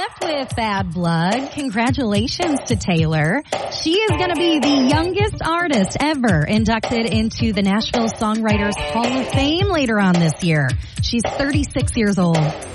back with Bad Blood. Congratulations to Taylor. She is going to be the youngest artist ever inducted into the Nashville Songwriters Hall of Fame later on this year. She's 36 years old.